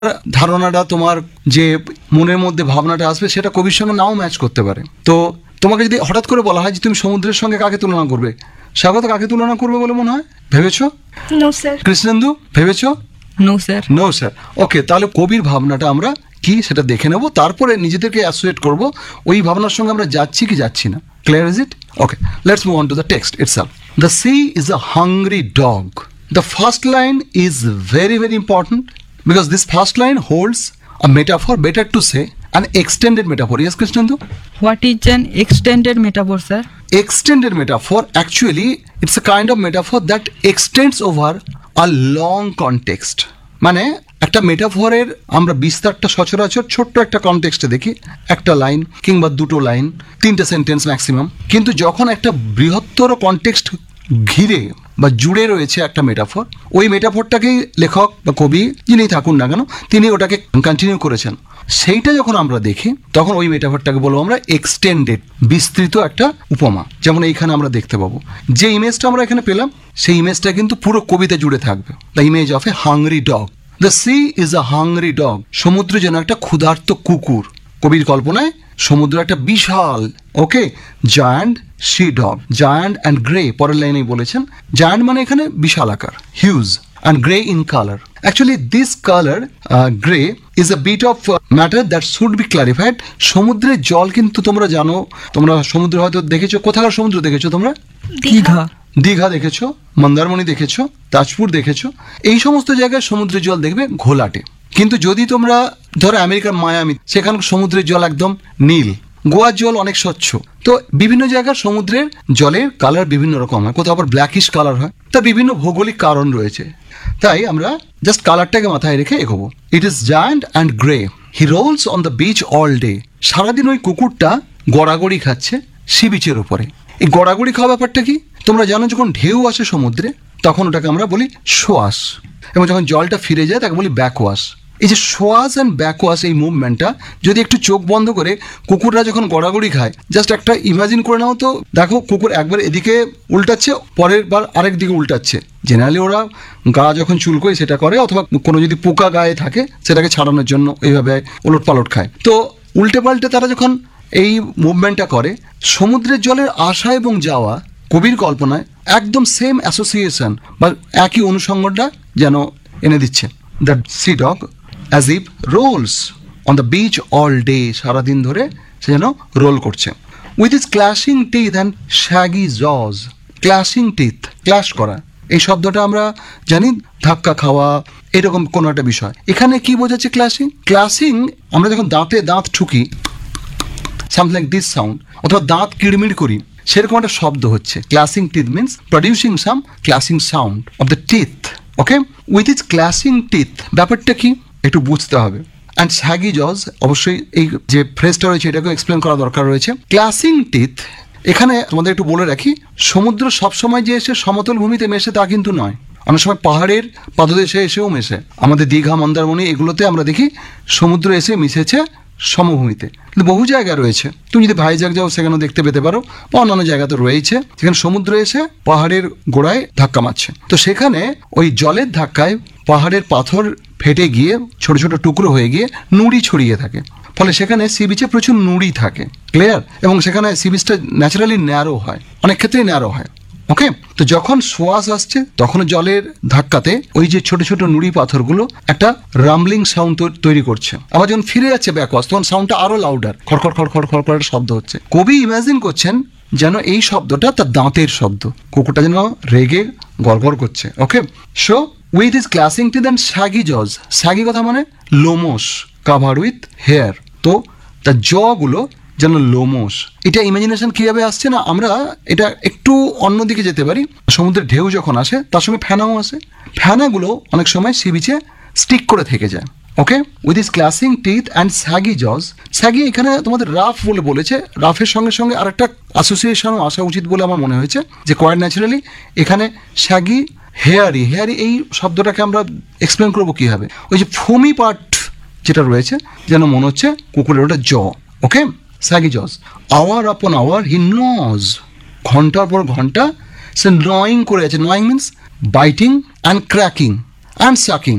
ধারণাটা, তোমার যে মনের মধ্যে ভাবনাটা আসবে সেটা কবির সঙ্গে নাও ম্যাচ করতে পারে। তো তোমাকে যদি হঠাৎ করে বলা হয় যে তুমি সমুদ্রের সঙ্গে কাকে তুলনা করবে, স্বাগত কাকে তুলনা করবে বলে মনে হয়? ভেবেছো? No sir. কৃষ্ণেন্দু ভেবেছো? No sir. No sir. ওকে, তাহলে কবির ভাবনাটা আমরা কি সেটা দেখে নেব, তারপরে নিজেদেরকে অ্যাসোসিয়েট করব ওই ভাবনার সঙ্গে আমরা যাচ্ছি কি যাচ্ছি না। Clear is it? Okay, let's move on to the text itself. The sea is a hungry dog. The first line is very, very important because this first line holds a metaphor, better to say, an extended metaphor. Yes, Krishnendu? What is an extended metaphor, sir? Extended metaphor, actually, it's a kind of metaphor that extends over a long context. মানে একটা মেটাফরের আমরা বিস্তারটা সচরাচর ছোট্ট একটা কনটেক্সটে দেখি, একটা line কিংবা দুটো লাইন, তিনটে সেন্টেন্স ম্যাক্সিমাম। কিন্তু যখন একটা বৃহত্তর কনটেক্সট ঘিরে বা জুড়ে রয়েছে একটা মেটাফর, ওই মেটাফরটাকেই লেখক বা কবি যিনি থাকুন না কেন তিনি ওটাকে কন্টিনিউ করেছেন। সেইটা যখন আমরা দেখি তখন ওই মেটাফরটাকে বলবো আমরা এক্সটেন্ডেড, বিস্তৃত একটা উপমা। যেমন এইখানে আমরা দেখতে পাবো যে ইমেজটা আমরা এখানে পেলাম, সেই ইমেজটা কিন্তু পুরো কবিতা জুড়ে থাকবে। The image of A hungry dog. The sea is a hungry dog. সমুদ্র যেন একটা ক্ষুধার্ত কুকুর। কবির কল্পনায় সমুদ্র একটা বিশাল, ওকে, giant C dog, giant and grey. পরের লাইনেই বলেছেন জায়ান্ট মানে এখানে বিশাল আকার, huge, and grey in colour. Actually this colour grey is a bit of matter that should be clarified. সমুদ্রের জল কিন্তু তোমরা জানো, তোমরা সমুদ্র হয়তো দেখেছো। কোথাকার সমুদ্র দেখেছো তোমরা? দীঘা। দীঘা দেখেছো, মন্দারমণি দেখেছো, তাজপুর দেখেছো। এই সমস্ত জায়গায় সমুদ্রের জল দেখবে ঘোলাটে। কিন্তু যদি তোমরা ধরো আমেরিকার মায়ামি, সেখানে সমুদ্রের জল একদম নীল। গোয়ার জল অনেক স্বচ্ছ। তো বিভিন্ন জায়গার সমুদ্রের জলের কালার বিভিন্ন রকম হয়, কোথাও আবার ব্ল্যাকিশ কালার হয়। তার বিভিন্ন ভৌগোলিক কারণ রয়েছে। তাই আমরা জাস্ট কালারটাকে মাথায় রেখে এগোবো। It is giant and grey. He Rolle's on the beach all day. সারাদিন ওই কুকুরটা গড়াগড়ি খাচ্ছে সি বিচের উপরে। এই গড়াগড়ি খাওয়া ব্যাপারটা কি? তোমরা জানো যখন ঢেউ আসে সমুদ্রে তখন ওটাকে আমরা বলি সোয়াশ, এবং যখন জলটা ফিরে যায় তাকে বলি ব্যাকওয়াশ। এই যে সোয়াশ অ্যান্ড ব্যাকওয়াশ, এই মুভমেন্টটা যদি একটু চোখ বন্ধ করে কুকুররা যখন গড়াগড়ি খায়, জাস্ট একটা ইমাজিন করে নাও তো। দেখো কুকুর একবার এদিকে উল্টাচ্ছে, পরের বার আরেক দিকে উল্টাচ্ছে। জেনারেলি ওরা গা যখন চুলকোয় সেটা করে, অথবা কোনো যদি পোকা গায়ে থাকে সেটাকে ছাড়ানোর জন্য এইভাবে ওলট পালট খায়। তো উল্টে পাল্টে তারা যখন এই মুভমেন্টটা করে, সমুদ্রের জলের আসা এবং যাওয়া কবির কল্পনায় একদম সেম অ্যাসোসিয়েশন বা একই অনুষঙ্গটা যেন এনে দিচ্ছে। The sea dog as if Rolle's on the beach all day. সারাদিন ধরে সে যেন রোল করছে। উইথ ইজ ক্ল্যাশিং টিথ অ্যান্ড শ্যাগি জজ। ক্ল্যাশিং টিথ, ক্ল্যাশ করা, এই শব্দটা আমরা জানি ধাক্কা খাওয়া, এরকম কোনো একটা বিষয়। এখানে কি বোঝাচ্ছে ক্ল্যাশিং? ক্ল্যাশিং আমরা যখন দাঁতে দাঁত ঠুকি, something like this sound, অথবা দাঁত কিড়মিড় করি, সেরকম একটা শব্দ হচ্ছে। ক্ল্যাশিং teeth means producing some ক্ল্যাশিং sound of the teeth. Okay, with is ক্ল্যাশিং teeth ব্যাপারটা কি একটু বুঝতে হবে। অ্যান্ড শ্যাগি জজ, অবশ্যই এই যে ফ্রেজটা রয়েছে এটাকে এক্সপ্লেন করা দরকার রয়েছে। ক্ল্যাশিং টিথ, এখানে তোমাদের একটু বলে রাখি, সমুদ্র সবসময় যে এসে সমতল ভূমিতে মেশে তা কিন্তু নয়। অনেক সময় পাহাড়ের পাদদেশে এসেও মেশে। আমাদের দীঘা, মন্দারমণি এগুলোতে আমরা দেখি সমুদ্র এসে মিশেছে সমভূমিতে। কিন্তু বহু জায়গা রয়েছে, তুমি যদি ভাইজাগ যাও সেখানেও দেখতে পেতে পারো, বা অন্যান্য জায়গা তো রয়েছে যেখানে সমুদ্র এসে পাহাড়ের গোড়ায় ধাক্কা মারছে। তো সেখানে ওই জলের ধাক্কায় পাহাড়ের পাথর ফেটে গিয়ে ছোট ছোট টুকরো হয়ে গিয়ে নুড়ি ছড়িয়ে থাকে। ফলে সেখানে সি বিচে প্রচুর নুড়ি থাকে। ক্লিয়ার? এবং সেখানে সি বিচটা ন্যাচারালি ন্যারো হয়, অনেক ক্ষেত্রেই ন্যারো হয়। ওকে, তো যখন সোয়াশ আসছে তখন জলের ধাক্কাতে ওই যে ছোট ছোট নুড়ি পাথরগুলো একটা রামলিং সাউন্ড তৈরি করছে। আবার যখন ফিরে যাচ্ছে ব্যাকওয়াশ তখন সাউন্ডটা আরো লাউডার, খড়খড় খড়খড় খড়খড় একটা শব্দ হচ্ছে। কবি ইমাজিন করছেন যেন এই শব্দটা তার দাঁতের শব্দ, কুকুরটা যেন রেগে গড়গড় করছে। ওকে, so with is ক্লাসিং teeth and শ্যাগি জজ। শ্যাগি কথা মানে লোমশ, কাভার উইথ হেয়ার। তো তার জগুলো যেন লোমশ। এটা ইমাজিনেশন কিভাবে আসছে না, আমরা এটা একটু অন্যদিকে যেতে পারি। সমুদ্রের ঢেউ যখন আসে তার সঙ্গে ফেনাও আসে। ফেনাগুলো অনেক সময় সি বিচে স্টিক করে থেকে যায়। ওকে, with is ক্লাসিং teeth and saggy জজ। স্যাগি এখানে তোমাদের রাফ বলে বলেছে, রাফের সঙ্গে সঙ্গে আর একটা অ্যাসোসিয়েশনও আসা উচিত বলে আমার মনে হয়েছে, যে কোয়াইট ন্যাচারালি এখানে স্যাগি হেয়ারি। হেয়ারি এই শব্দটাকে আমরা এক্সপ্লেন করবো কীভাবে? ওই যে ফোমি পার্ট যেটা রয়েছে যেন মনে হচ্ছে কুকুরের ওটা জ। ওকে, স্যাগি জজ। আওয়ার আপন আওয়ার হি নজ। ঘন্টার পর ঘন্টা সে নয়িং করে আছে। Knowing means biting and cracking and sucking.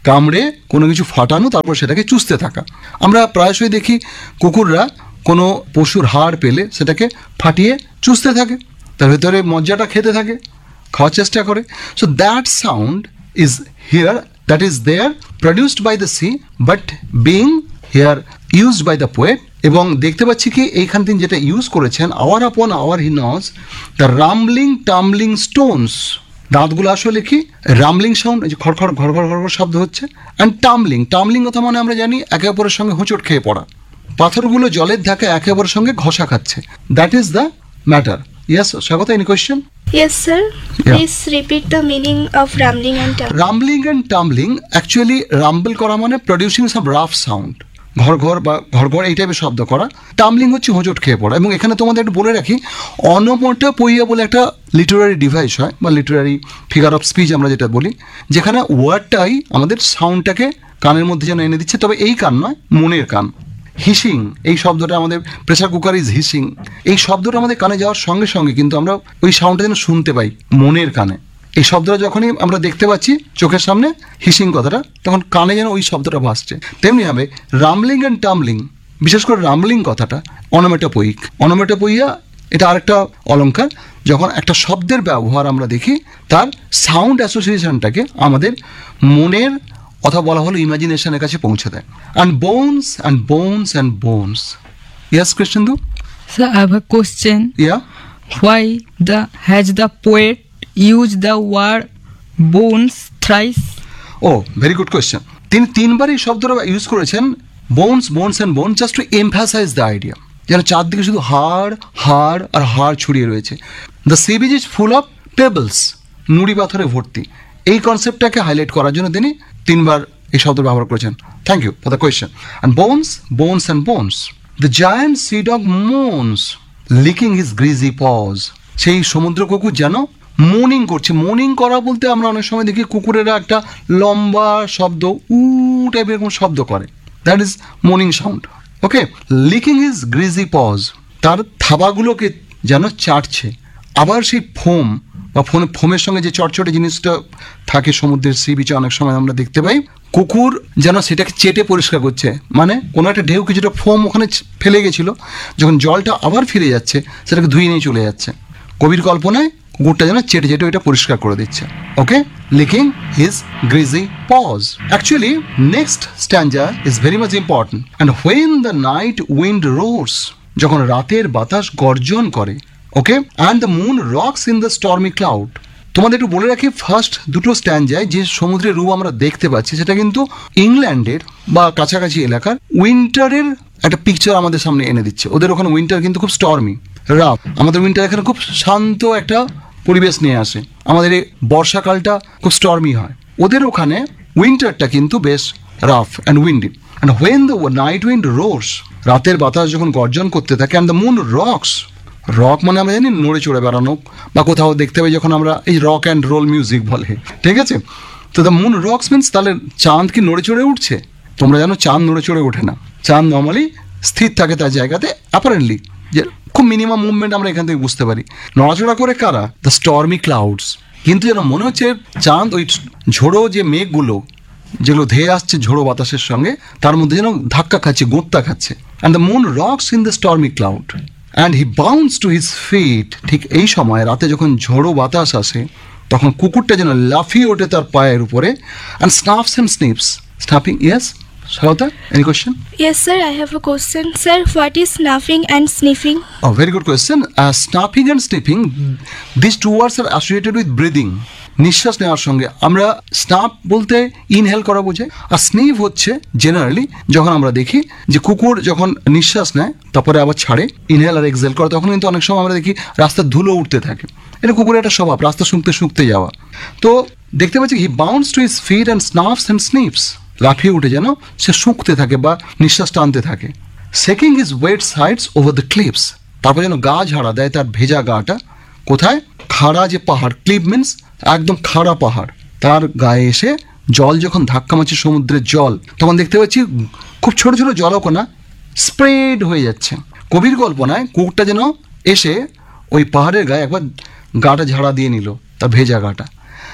কামড়ে কোনো কিছু ফাটানো, তারপর সেটাকে চুষতে থাকা। আমরা প্রায়শই দেখি কুকুররা কোনো পশুর হাড় পেলে সেটাকে ফাটিয়ে চুষতে থাকে, তার ভেতরে মজ্জাটা খেতে থাকে, খাওয়ার চেষ্টা করে। So that sound is here, that is there, produced by the sea, but being here used by the poet. এবং দেখতে পাচ্ছি কি এইখান থেকে যেটা ইউজ করেছেন, আওয়ার আপন hour he নজ the rumbling টামলিং Stones. দাঁতগুলো আসলে কি রামলিং সাউন্ড, এই যে খড়খড় ঘড়ঘড় ঘড়ঘড় শব্দ হচ্ছে। অ্যান্ড টামলিং, টামলিং কথা মানে আমরা জানি একে অপরের সঙ্গে হোঁচট খেয়ে পড়া, পাথরগুলো জলের ধাক্কা একে অপরের সঙ্গে ঘষা খাচ্ছে। That is the matter. Yes স্বাগত, any question? Yes, sir. Please repeat the meaning of rambling and tumbling. Rumbling and টামলিং, actually Rumble করা মানে প্রডিউসিং সাম রাফ সাউন্ড, ঘর ঘর বা ঘর ঘর এই টাইপের শব্দ করা। টামলিং হচ্ছে হোঁচট খেয়ে পড়া। এবং এখানে তোমাদের একটু বলে রাখি, অনোমাটোপইয়া বলে একটা লিটারারি ডিভাইস হয় বা লিটারারি ফিগার অফ স্পিচ আমরা যেটা বলি, যেখানে ওয়ার্ডটাই আমাদের সাউন্ডটাকে কানের মধ্যে যেন এনে দিচ্ছে, তবে এই কান নয়, মনের কান। হিসিং, এই শব্দটা আমাদের, প্রেসার কুকার ইজ হিসিং, এই শব্দটা আমাদের কানে যাওয়ার সঙ্গে সঙ্গে কিন্তু আমরা ওই সাউন্ডটা যেন শুনতে পাই মনের কানে। এই শব্দটা যখনই আমরা দেখতে পাচ্ছি চোখের সামনে হিসিং কথাটা, তখন কানে যেন ওই শব্দটা ভাসছে। তেমনিভাবে রামলিং অ্যান্ড টামলিং, বিশেষ করে রামলিং কথাটা অনোমেটোপয়িক। অনোমেটোপইয়া এটা আরেকটা অলংকার, যখন একটা শব্দের ব্যবহার আমরা দেখি তার সাউন্ড অ্যাসোসিয়েশনটাকে আমাদের মনের অথবা বলা হলো ইমাজিনেশনের কাছে পৌঁছে দেয়। And bones and bones and bones. Yes Krishnendu? Sir, I have a question. Yeah Why has the poet used the word bones thrice? O very good question. তিনি তিনবার এই শব্দটা ইউজ করেছেন, bones bones and bones, just to emphasize the idea, যেন চারদিকে শুধু হাড় হাড় আর হাড় ছড়িয়ে রয়েছে। The sea beach is full of pebbles, নুড়ি পাথরে ভর্তি। এই কনসেপ্টটাকে হাইলাইট করার জন্য তিনি তিনবার এই শব্দ ব্যবহার করেছেন। Thank you for the question. And bones bones and bones, the giant C dog মোনস leaking his greasy pause. সেই সমুদ্র কুকুর যেন মর্নিং করছে। মর্নিং করা বলতে আমরা অনেক সময় দেখি কুকুরেরা একটা লম্বা শব্দ উ টাইপের এরকম শব্দ করে, that is morning sound. Okay, leaking his greasy pause, তার থাবাগুলোকে যেন চাটছে। আবার সেই ফোম বা ফোমের সঙ্গে যে চটচটে জিনিসটা থাকে সমুদ্রের সি বিচে অনেক সময় আমরা দেখতে পাই, কুকুর যেন সেটাকে চেটে পরিষ্কার করছে। মানে কোনো একটা ঢেউ কিছুটা ফোম ওখানে ফেলে গেছিল, যখন জলটা আবার ফিরে যাচ্ছে সেটাকে ধুয়ে নিয়ে চলে যাচ্ছে। কবির কল্পনায় কুকুরটা যেন চেটে চেটে ওইটা পরিষ্কার করে দিচ্ছে। ওকে, leaking his greasy pause. Actually next স্ট্যাঞ্জা is very much important. And when the night wind রোর্স, যখন রাতের বাতাস গর্জন করে। ওকে, and the moon rocks in the stormy cloud. তোমাদের একটু বলে রাখি, ফার্স্ট দুটো স্ট্যাঞ্জায় যে সমুদ্রের রূপ আমরা দেখতে পাচ্ছি সেটা কিন্তু ইংল্যান্ডের বা কাছাকাছি এলাকার উইন্টারের একটা পিকচার আমাদের সামনে এনে দিচ্ছে। ওদের ওখানে উইন্টার কিন্তু খুব স্টর্মি, রাফ। আমাদের উইন্টার এখানে খুব শান্ত একটা পরিবেশ নিয়ে আসে, আমাদের এই বর্ষাকালটা খুব স্টর্মি হয়। ওদের ওখানে উইন্টারটা কিন্তু বেশ rough and Windy. And when the night wind রোর্স, রাতের বাতাস যখন গর্জন করতে থাকে। And the moon rocks, rock মানে আমরা জানি নড়ে চড়ে বেড়ানো, বা কোথাও দেখতে পাই যখন আমরা এই রক অ্যান্ড রোল মিউজিক বলে, ঠিক আছে? তো দ্য মুন রক্স মিনস তাহলে চাঁদ কি নড়ে চড়ে উঠছে? তোমরা জানো চাঁদ নড়ে চড়ে ওঠে না, চাঁদ নর্মালি স্থির থাকে তার জায়গাতে, অ্যাপারেন্টলি যে খুব মিনিমাম মুভমেন্ট আমরা এখান থেকে বুঝতে পারি। নড়াচড়া করে কারা? The stormy clouds. কিন্তু যেন মনে হচ্ছে চাঁদ ওই ঝোড়ো যে মেঘগুলো যেগুলো ধেয়ে আসছে ঝোড়ো বাতাসের সঙ্গে, তার মধ্যে যেন ধাক্কা খাচ্ছে, গোত্তা খাচ্ছে। And the moon rocks in the stormy cloud and he bounce to his fit. ঠিক এই সময় রাতে যখন ঝোড়ো বাতাস আসে তখন কুকুরটা যেন লাফিয়ে ওঠে তার পায়ের উপরে। And স্নাফস and snips, স্নাফিং। Yes Sarota, any question? Yes, sir, I have a question. Sir, what is snuffing and sniffing? Oh, very good question. Snuffing and sniffing, these two words are associated with breathing. নিঃশ্বাস নেওয়ার সঙ্গে আমরা snuff বলতে inhale করা বোঝায়, আর sniff হচ্ছে generally যখন আমরা দেখি যে কুকুর যখন নিঃশ্বাস নেয় তারপরে আবার ছাড়ে, ইনহেল আর এক্সহেল করে, তখন কিন্তু অনেক সময় আমরা দেখি রাস্তার ধুলো উঠতে থাকে। এটা কুকুরের একটা স্বভাব, রাস্তা শুঁকতে শুঁকতে যাওয়া। তো দেখতে পাচ্ছি হি bounce to his fit and স্নাফস and snips, লাফিয়ে উঠে যেন সে শুঁকতে থাকে বা নিঃশ্বাস টানতে থাকে। Checking his weight sides over the clips, তারপর যেন গা ঝাড়া দেয় তার ভেজা গাটা। কোথায়? খাড়া যে পাহাড়, ক্লিপ মিনস একদম খাড়া পাহাড়, তার গায়ে এসে জল যখন ধাক্কা মারছে সমুদ্রের জল, তখন দেখতে পাচ্ছি খুব ছোট ছোট জলকণা স্প্রেড হয়ে যাচ্ছে। কবির কল্পনায় কুকুরটা যেন এসে ওই পাহাড়ের গায়ে একবার গাটা ঝাড়া দিয়ে নিল, তার ভেজা গাটা।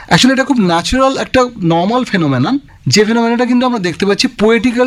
অ্যাকচুয়ালি এটা খুব ন্যাচারাল একটা নর্মাল ফেনোমেনন, যে ফেনোমেননটা কিন্তু আমরা দেখতে পাচ্ছি পোয়েটিক্যাল